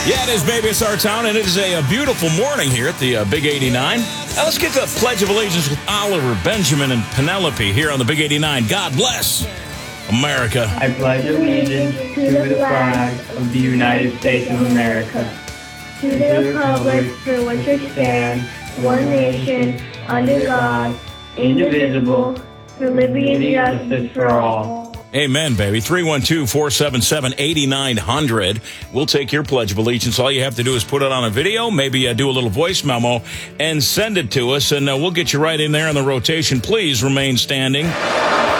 Yeah, it is, baby. It's our town, and it is a beautiful morning here at the Big 89. Now, let's get to the Pledge of Allegiance with Oliver, Benjamin, and Penelope here on the Big 89. God bless America. I pledge allegiance to the flag of the United States of America, to the republic for which it stands, one nation, under God, indivisible, for liberty and justice for all. Amen, baby. 312-477-8900. We'll take your Pledge of Allegiance. All you have to do is put it on a video, maybe do a little voice memo, and send it to us, and we'll get you right in there in the rotation. Please remain standing.